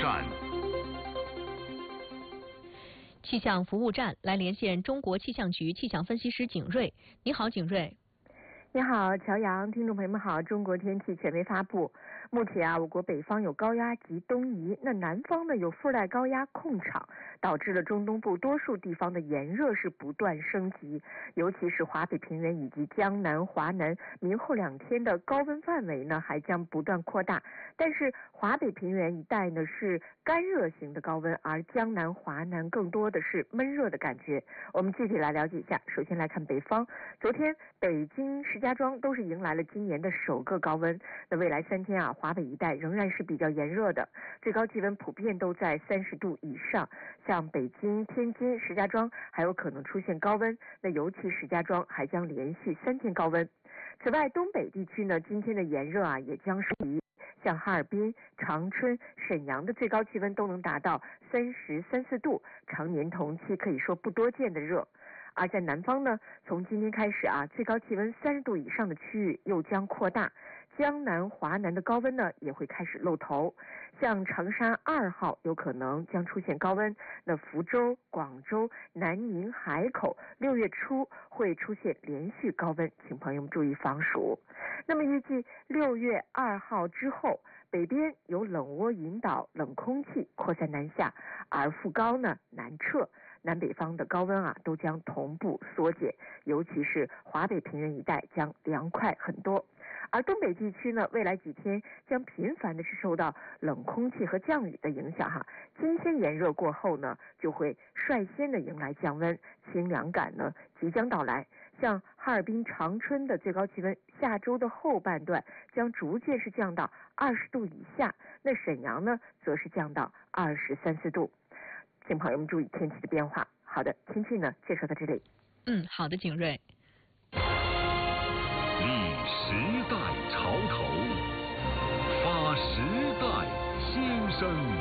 站。 气象服务站来连线中国气象局气象分析师景睿。你好，景睿。 你好，乔阳，听众朋友们好。中国天气权威发布，目前我国北方有高压及东移，那南方呢有副带高压控场，导致了中东部多数地方的炎热是不断升级，尤其是华北平原以及江南、华南，明后2天的高温范围呢还将不断扩大。但是华北平原一带呢是干热型的高温，而江南、华南更多的是闷热的感觉。我们具体来了解一下。首先来看北方，昨天北京、石家庄都是迎来了今年的首个高温。那未来3天华北一带仍然是比较炎热的，最高气温普遍都在30度以上。像北京、天津、石家庄还有可能出现高温，那尤其石家庄还将连续3天高温。此外，东北地区呢，今天的炎热也将属于像哈尔滨、长春、沈阳的最高气温都能达到30、34度，常年同期可以说不多见的热。而在南方呢，从今天开始最高气温30度以上的区域又将扩大，江南、华南的高温呢也会开始露头。像长沙2号有可能将出现高温，那福州、广州、南宁、海口6月初会出现连续高温，请朋友们注意防暑。那么预计6月2号之后，北边有冷涡引导冷空气扩散南下，而副高呢南撤，南北方的高温都将同步缩减，尤其是华北平原一带将凉快很多。而东北地区呢，未来几天将频繁的是受到冷空气和降雨的影响今天炎热过后呢，就会率先的迎来降温，清凉感呢即将到来。像哈尔滨、长春的最高气温，下周的后半段将逐渐是降到20度以下，那沈阳呢，则是降到23、24度。请朋友们注意天气的变化。好的，天气呢介绍到这里。 好的，景睿。 立时代潮头，发时代心声。